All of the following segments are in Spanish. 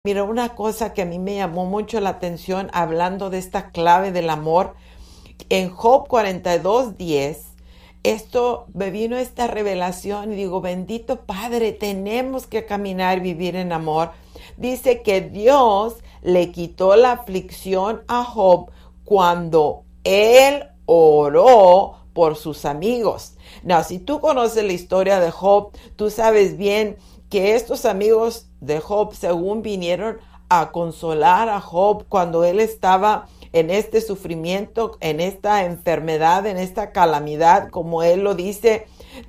Mira, una cosa que a mí me llamó mucho la atención hablando de esta clave del amor, en Job 42:10, esto me vino esta revelación y digo, bendito Padre, tenemos que caminar y vivir en amor. Dice que Dios le quitó la aflicción a Job cuando él oró por sus amigos. No, si tú conoces la historia de Job, tú sabes bien que estos amigos de Job, según vinieron a consolar a Job cuando él estaba en este sufrimiento, en esta enfermedad, en esta calamidad, como él lo dice,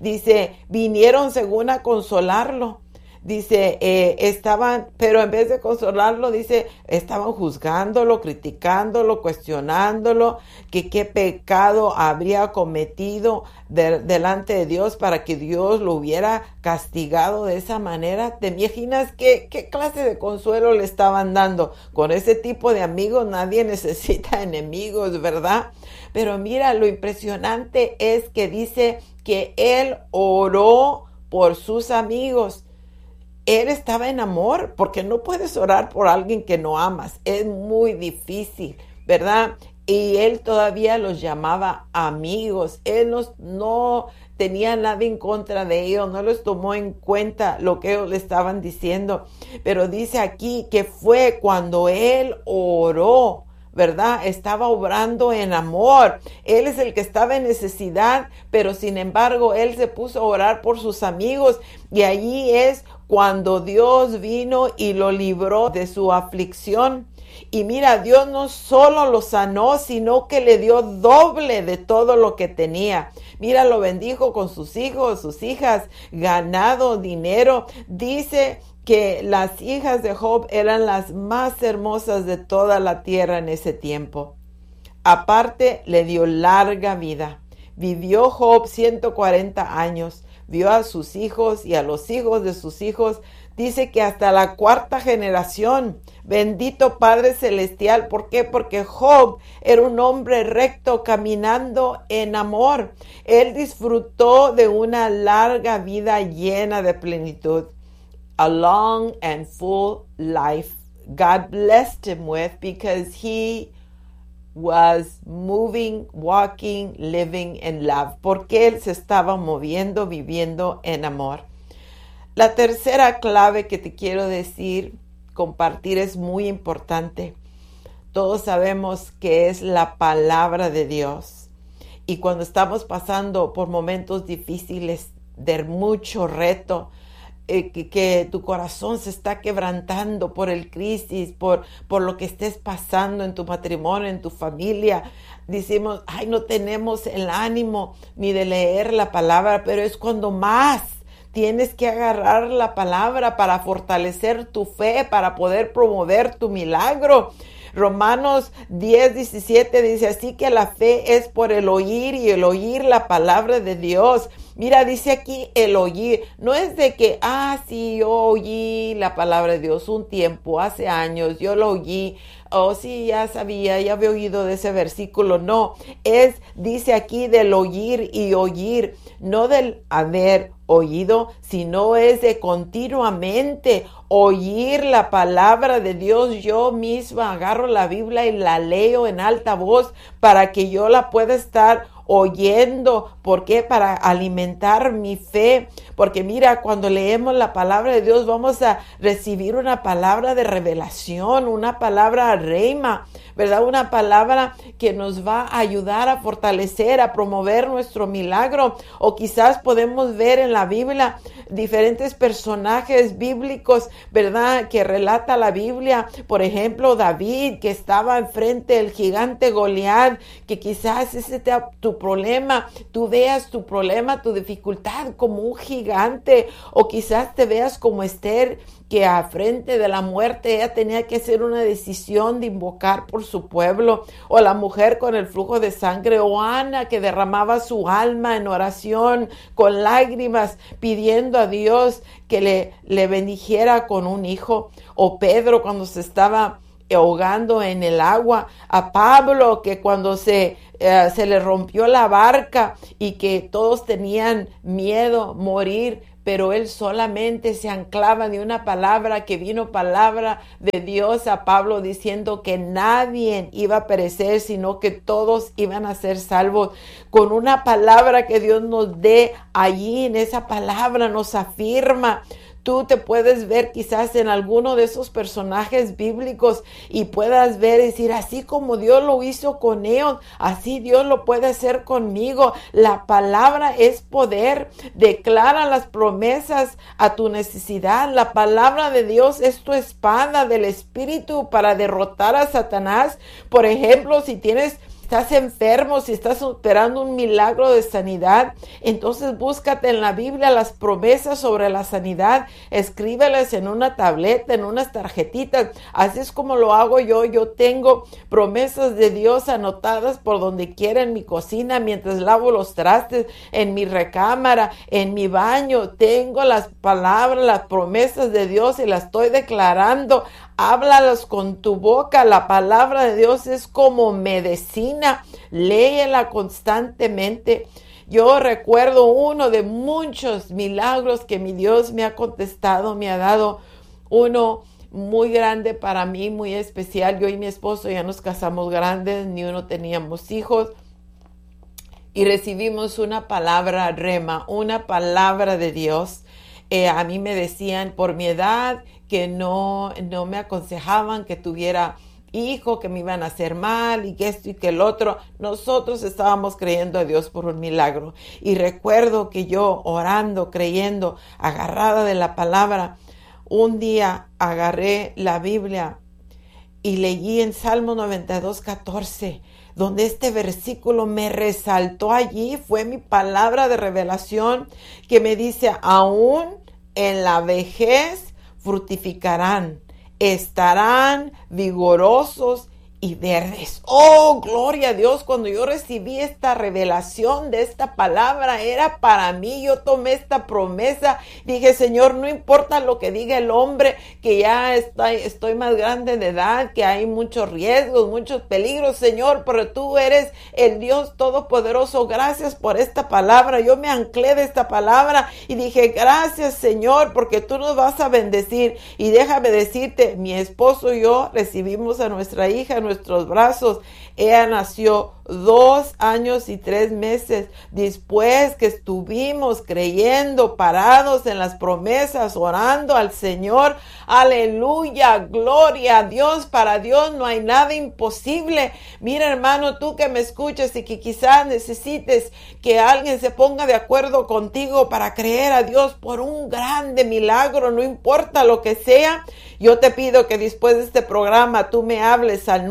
vinieron según a consolarlo. Dice, estaban, pero en vez de consolarlo, dice, estaban juzgándolo, criticándolo, cuestionándolo, que qué pecado habría cometido delante de Dios para que Dios lo hubiera castigado de esa manera. ¿Te imaginas qué clase de consuelo le estaban dando? Con ese tipo de amigos nadie necesita enemigos, ¿verdad? Pero mira, lo impresionante es que dice que él oró por sus amigos. Él estaba en amor, porque no puedes orar por alguien que no amas. Es muy difícil, ¿verdad? Y él todavía los llamaba amigos. Él no tenía nada en contra de ellos, no les tomó en cuenta lo que ellos le estaban diciendo. Pero dice aquí que fue cuando él oró, ¿verdad? Estaba obrando en amor. Él es el que estaba en necesidad, pero sin embargo, él se puso a orar por sus amigos y allí es cuando Dios vino y lo libró de su aflicción. Y mira, Dios no solo lo sanó, sino que le dio doble de todo lo que tenía. Mira, lo bendijo con sus hijos, sus hijas, ganado, dinero. Dice que las hijas de Job eran las más hermosas de toda la tierra en ese tiempo. Aparte, le dio larga vida. Vivió Job 140 años. Vio a sus hijos y a los hijos de sus hijos. Dice que hasta la cuarta generación. Bendito Padre Celestial. ¿Por qué? Porque Job era un hombre recto caminando en amor. Él disfrutó de una larga vida llena de plenitud. A long and full life God blessed him with because he was moving, walking, living in love. Porque él se estaba moviendo, viviendo en amor. La tercera clave que te quiero compartir es muy importante. Todos sabemos que es la palabra de Dios. Y cuando estamos pasando por momentos difíciles, de mucho reto, que tu corazón se está quebrantando por el crisis, por lo que estés pasando en tu matrimonio, en tu familia, decimos, ay, no tenemos el ánimo ni de leer la palabra, pero es cuando más tienes que agarrar la palabra para fortalecer tu fe, para poder promover tu milagro. Romanos 10:17 dice, así que la fe es por el oír y el oír la palabra de Dios. Mira, dice aquí el oír, no es de que, sí, yo oí la palabra de Dios un tiempo, hace años, yo lo oí, sí, ya sabía, ya había oído de ese versículo. No, dice aquí del oír y oír, no del haber oído, sino es de continuamente oír la palabra de Dios. Yo misma agarro la Biblia y la leo en alta voz para que yo la pueda estar oyendo. ¿Por qué? Para alimentar mi fe. Porque mira, cuando leemos la palabra de Dios vamos a recibir una palabra de revelación, una palabra reima, ¿verdad? Una palabra que nos va a ayudar a fortalecer, a promover nuestro milagro. O quizás podemos ver en la Biblia diferentes personajes bíblicos, ¿verdad? Que relata la Biblia. Por ejemplo, David, que estaba enfrente del gigante Goliat, que quizás ese sea tu problema. Tú veas tu problema, tu dificultad como un gigante. O quizás te veas como Esther, que a frente de la muerte ella tenía que hacer una decisión de invocar por su pueblo, o la mujer con el flujo de sangre, o Ana que derramaba su alma en oración con lágrimas pidiendo a Dios que le bendijera con un hijo, o Pedro cuando se estaba ahogando en el agua, a Pablo que cuando se le rompió la barca y que todos tenían miedo morir, pero él solamente se anclaba de una palabra que vino palabra de Dios a Pablo diciendo que nadie iba a perecer, sino que todos iban a ser salvos. Con una palabra que Dios nos dé allí, en esa palabra nos afirma. Tú te puedes ver quizás en alguno de esos personajes bíblicos y puedas ver y decir, así como Dios lo hizo con ellos, así Dios lo puede hacer conmigo. La palabra es poder. Declara las promesas a tu necesidad. La palabra de Dios es tu espada del Espíritu para derrotar a Satanás. Por ejemplo, si estás enfermo, si estás esperando un milagro de sanidad, entonces búscate en la Biblia las promesas sobre la sanidad, escríbelas en una tableta, en unas tarjetitas. Así es como lo hago yo. Yo tengo promesas de Dios anotadas por donde quiera, en mi cocina, mientras lavo los trastes, en mi recámara, en mi baño. Tengo las palabras, las promesas de Dios y las estoy declarando. Háblalas con tu boca. La palabra de Dios es como medicina. Léela constantemente. Yo recuerdo uno de muchos milagros que mi Dios me ha contestado, me ha dado uno muy grande para mí, muy especial. Yo y mi esposo ya nos casamos grandes, ni uno teníamos hijos. Y recibimos una palabra rema, una palabra de Dios. A mí me decían por mi edad que no me aconsejaban que tuviera hijo, que me iban a hacer mal y que esto y que el otro. Nosotros estábamos creyendo a Dios por un milagro. Y recuerdo que yo orando, creyendo, agarrada de la palabra, un día agarré la Biblia y leí en Salmo 92:14, donde este versículo me resaltó allí. Fue mi palabra de revelación que me dice, aún en la vejez fructificarán, estarán vigorosos y verdes. Oh, gloria a Dios. Cuando yo recibí esta revelación de esta palabra, era para mí. Yo tomé esta promesa. Dije, Señor, no importa lo que diga el hombre, que ya estoy más grande de edad, que hay muchos riesgos, muchos peligros, Señor, pero tú eres el Dios todopoderoso. Gracias por esta palabra. Yo me anclé de esta palabra y dije, gracias, Señor, porque tú nos vas a bendecir. Y déjame decirte, mi esposo y yo recibimos a nuestra hija en nuestros brazos. Ella nació 2 años y 3 meses después que estuvimos creyendo, parados en las promesas, orando al Señor. Aleluya, gloria a Dios. Para Dios no hay nada imposible. Mira, hermano, tú que me escuchas y que quizás necesites que alguien se ponga de acuerdo contigo para creer a Dios por un grande milagro, no importa lo que sea, yo te pido que después de este programa tú me hables al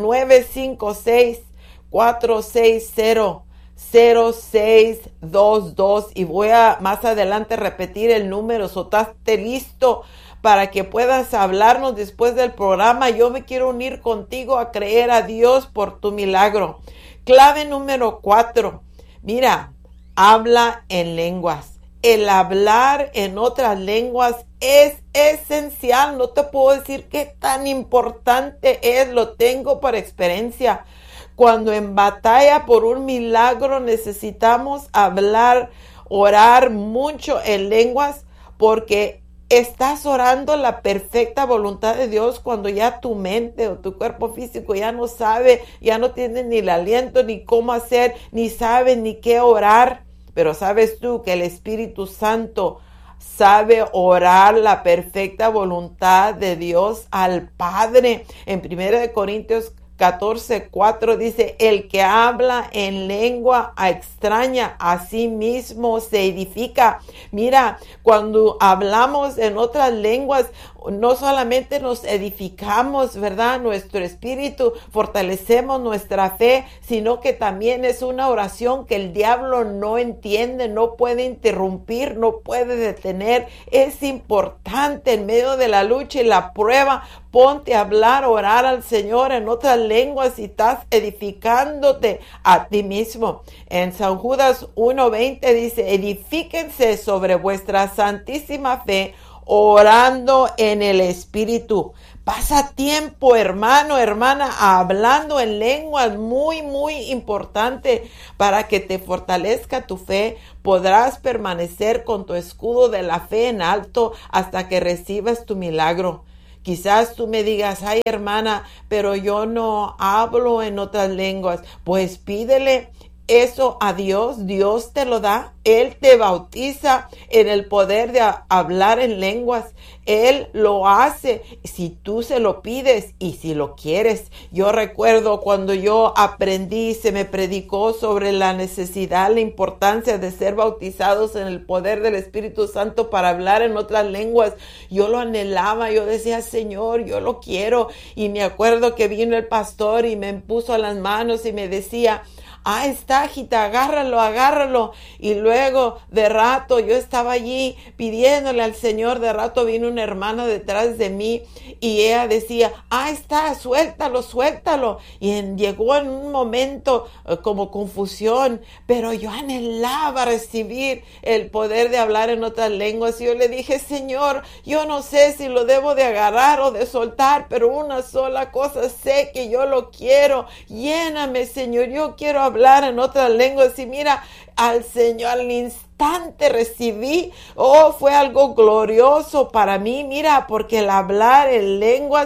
956-460-0622 y voy a más adelante repetir el número. So, ¿estás listo para que puedas hablarnos después del programa? Yo me quiero unir contigo a creer a Dios por tu milagro. Clave número 4. Mira, habla en lenguas. El hablar en otras lenguas es esencial. No te puedo decir qué tan importante es. Lo tengo por experiencia. Cuando en batalla por un milagro necesitamos hablar, orar mucho en lenguas, porque estás orando la perfecta voluntad de Dios cuando ya tu mente o tu cuerpo físico ya no sabe, ya no tiene ni el aliento, ni cómo hacer, ni sabe ni qué orar. Pero sabes tú que el Espíritu Santo sabe orar la perfecta voluntad de Dios al Padre. En 1 Corintios 14:4 dice, el que habla en lengua extraña a sí mismo se edifica. Mira, cuando hablamos en otras lenguas, no solamente nos edificamos, ¿verdad?, nuestro espíritu, fortalecemos nuestra fe, sino que también es una oración que el diablo no entiende, no puede interrumpir, no puede detener. Es importante en medio de la lucha y la prueba, ponte a hablar, orar al Señor en otras lenguas y estás edificándote a ti mismo. En San Judas 1:20 dice, edifíquense sobre vuestra santísima fe, orando en el Espíritu. Pasa tiempo, hermano, hermana, hablando en lenguas, muy, muy importante para que te fortalezca tu fe. Podrás permanecer con tu escudo de la fe en alto hasta que recibas tu milagro. Quizás tú me digas, ay hermana, pero yo no hablo en otras lenguas. Pues pídele eso a Dios, Dios te lo da. Él te bautiza en el poder de hablar en lenguas. Él lo hace si tú se lo pides y si lo quieres. Yo recuerdo cuando yo aprendí, se me predicó sobre la necesidad, la importancia de ser bautizados en el poder del Espíritu Santo para hablar en otras lenguas. Yo lo anhelaba, yo decía, Señor, yo lo quiero. Y me acuerdo que vino el pastor y me puso las manos y me decía, está, hijita, agárralo, agárralo. Y luego de rato yo estaba allí pidiéndole al Señor, de rato vino una hermana detrás de mí y ella decía, está, suéltalo, suéltalo. Y llegó en un momento como confusión, pero yo anhelaba recibir el poder de hablar en otras lenguas. Y yo le dije, Señor, yo no sé si lo debo de agarrar o de soltar, pero una sola cosa sé, que yo lo quiero. Lléname, Señor, yo quiero hablar en otras lenguas. Y mira, al Señor al instante recibí, fue algo glorioso para mí, mira, porque el hablar en lenguas,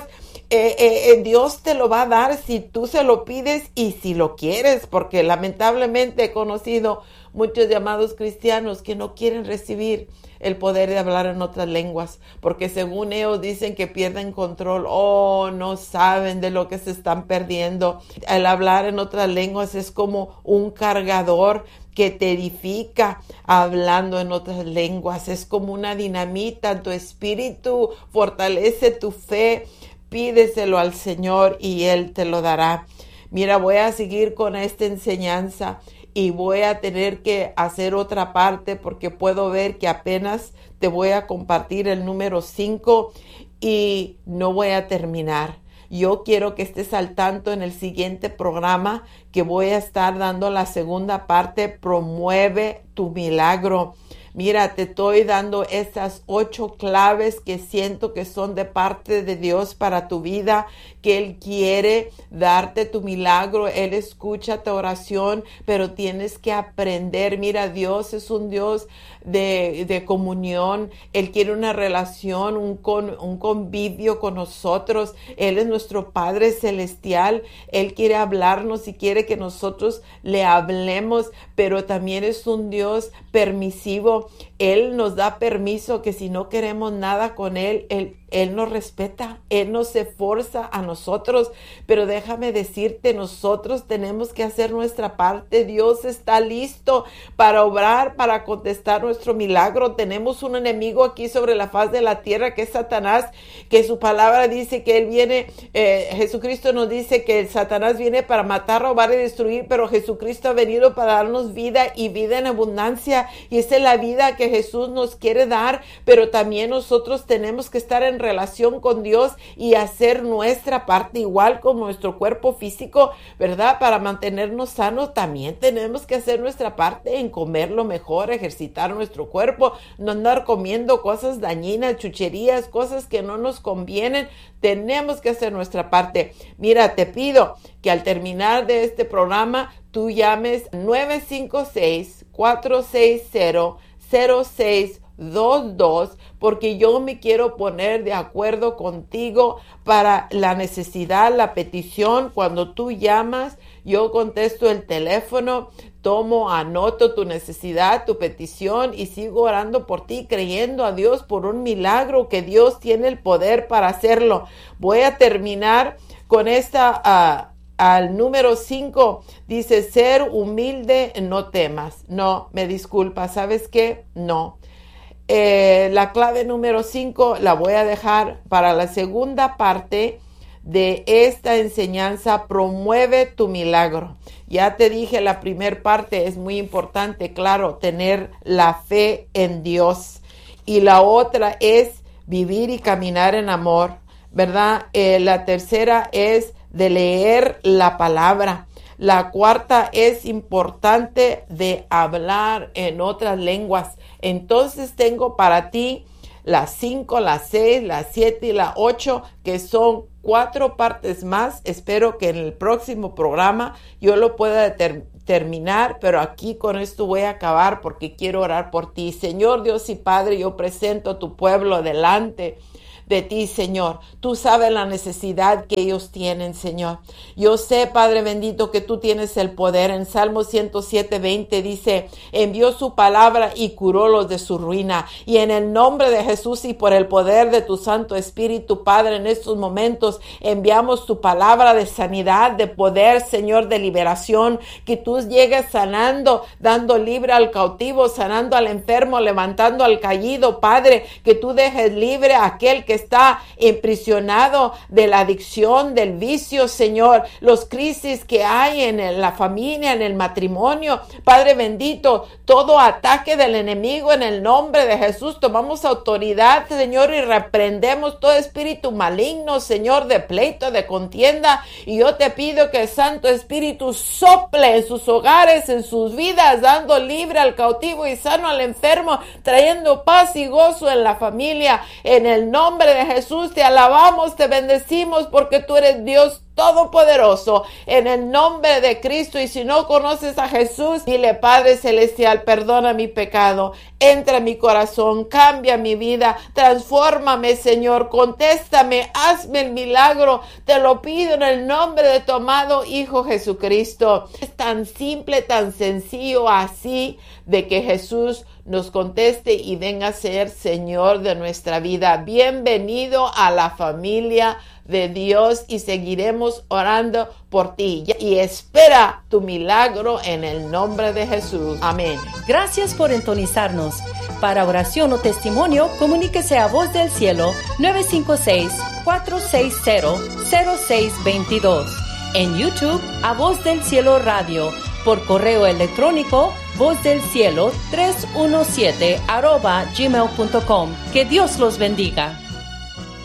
Dios te lo va a dar si tú se lo pides y si lo quieres, porque lamentablemente he conocido muchos llamados cristianos que no quieren recibir el poder de hablar en otras lenguas, porque según ellos dicen que pierden control. No saben de lo que se están perdiendo. El hablar en otras lenguas es como un cargador que te edifica. Hablando en otras lenguas es como una dinamita. Tu espíritu fortalece tu fe. Pídeselo al Señor y Él te lo dará. Mira, voy a seguir con esta enseñanza y voy a tener que hacer otra parte porque puedo ver que apenas te voy a compartir el número 5 y no voy a terminar. Yo quiero que estés al tanto en el siguiente programa que voy a estar dando la segunda parte, promueve tu milagro. Mira, te estoy dando estas 8 claves que siento que son de parte de Dios para tu vida, que Él quiere darte tu milagro. Él escucha tu oración, pero tienes que aprender. Mira, Dios es un Dios de comunión. Él quiere una relación, un convivio con nosotros. Él es nuestro Padre Celestial. Él quiere hablarnos y quiere que nosotros le hablemos, pero también es un Dios permisivo. Él nos da permiso que si no queremos nada con Él nos respeta, Él no se forza a nosotros, pero déjame decirte, nosotros tenemos que hacer nuestra parte. Dios está listo para obrar, para contestar nuestro milagro. Tenemos un enemigo aquí sobre la faz de la tierra que es Satanás, que su palabra dice que él viene, Jesucristo nos dice que el Satanás viene para matar, robar y destruir, pero Jesucristo ha venido para darnos vida y vida en abundancia, y esa es la vida que Jesús nos quiere dar. Pero también nosotros tenemos que estar en relación con Dios y hacer nuestra parte, igual como nuestro cuerpo físico, ¿verdad? Para mantenernos sanos también tenemos que hacer nuestra parte en comer lo mejor, ejercitar nuestro cuerpo, no andar comiendo cosas dañinas, chucherías, cosas que no nos convienen. Tenemos que hacer nuestra parte. Mira, te pido que al terminar de este programa tú llames 956-460-0622, porque yo me quiero poner de acuerdo contigo para la necesidad, la petición. Cuando tú llamas, yo contesto el teléfono, anoto tu necesidad, tu petición y sigo orando por ti, creyendo a Dios por un milagro, que Dios tiene el poder para hacerlo. Voy a terminar con esta al número 5, dice, ser humilde, no temas. No, me disculpa, ¿sabes qué? No. La clave número 5 la voy a dejar para la segunda parte de esta enseñanza, promueve tu milagro. Ya te dije, la primera parte es muy importante, claro, tener la fe en Dios. Y la otra es vivir y caminar en amor, ¿verdad? La tercera es de leer la palabra. La cuarta es importante de hablar en otras lenguas. Entonces tengo para ti la 5, la 6, la 7 y la 8, que son 4 partes más. Espero que en el próximo programa yo lo pueda terminar, pero aquí con esto voy a acabar porque quiero orar por ti. Señor Dios y Padre, yo presento a tu pueblo delante de ti, Señor. Tú sabes la necesidad que ellos tienen, Señor. Yo sé, Padre bendito, que tú tienes el poder. En Salmo 107:20 dice, envió su palabra y curólos de su ruina. Y en el nombre de Jesús y por el poder de tu Santo Espíritu, Padre, en estos momentos enviamos tu palabra de sanidad, de poder, Señor, de liberación, que tú llegues sanando, dando libre al cautivo, sanando al enfermo, levantando al caído, Padre, que tú dejes libre a aquel que está imprisionado de la adicción, del vicio, Señor, los crisis que hay en la familia, en el matrimonio, Padre bendito, todo ataque del enemigo en el nombre de Jesús, tomamos autoridad, Señor, y reprendemos todo espíritu maligno, Señor, de pleito, de contienda, y yo te pido que el Santo Espíritu sople en sus hogares, en sus vidas, dando libre al cautivo y sano al enfermo, trayendo paz y gozo en la familia, en el nombre de Jesús. Te alabamos, te bendecimos porque tú eres Dios todopoderoso, en el nombre de Cristo. Y si no conoces a Jesús, dile: Padre celestial, perdona mi pecado, entra en mi corazón, cambia mi vida, transfórmame, Señor, contéstame, hazme el milagro, te lo pido en el nombre de tu amado Hijo Jesucristo. Es tan simple, tan sencillo así, de que Jesús nos conteste y venga a ser Señor de nuestra vida. Bienvenido a la familia de Dios y seguiremos orando por ti. Y espera tu milagro en el nombre de Jesús. Amén. Gracias por sintonizarnos. Para oración o testimonio, comuníquese a Voz del Cielo 956-460-0622. En YouTube, a Voz del Cielo Radio. Por correo electrónico, vozdelcielo317@gmail.com. Que Dios los bendiga.